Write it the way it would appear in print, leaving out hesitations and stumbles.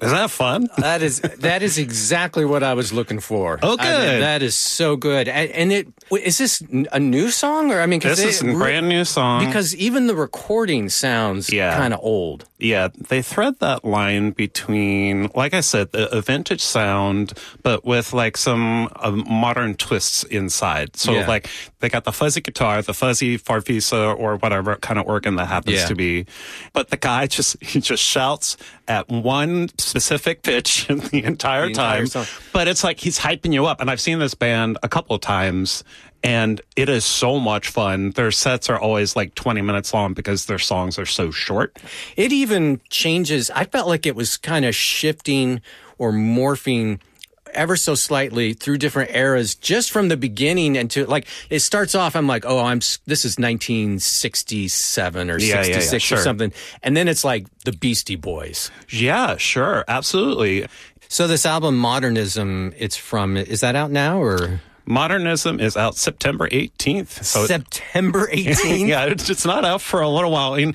Isn't that fun? That is exactly what I was looking for. Oh, good. I mean, that is so good. And is this a new song? Or I mean, This is a brand new song. Because even the recording sounds kind of old. Yeah, they thread that line between, like I said, a vintage sound, but with like some modern twists inside. So like they got the fuzzy guitar, the fuzzy Farfisa or whatever kind of organ that happens to be. But the guy just shouts at one specific pitch the entire time. But it's like he's hyping you up. And I've seen this band a couple of times. And it is so much fun. Their sets are always like 20 minutes long because their songs are so short. It even changes. I felt like it was kind of shifting or morphing ever so slightly through different eras just from the beginning. And to like, it starts off, I'm like, this is 1967 or 66 or something. And then it's like the Beastie Boys. Yeah, sure. Absolutely. So this album, Modernism, is that out now or? Modernism is out September 18th. So September 18th? Yeah, it's not out for a little while.